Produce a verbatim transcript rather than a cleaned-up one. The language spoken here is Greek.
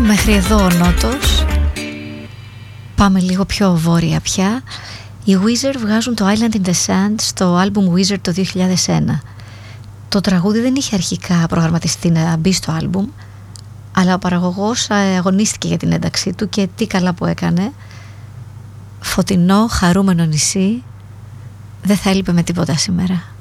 Μέχρι εδώ ο Νότος. Πάμε λίγο πιο βόρεια πια. Οι Weezer βγάζουν το Island in the Sand στο άλμπουμ Weezer το δύο χιλιάδες ένα. Το τραγούδι δεν είχε αρχικά προγραμματιστεί να μπει στο άλμπουμ, αλλά ο παραγωγός αγωνίστηκε για την ένταξή του και τι καλά που έκανε. Φωτεινό, χαρούμενο νησί, δεν θα έλειπε με τίποτα σήμερα.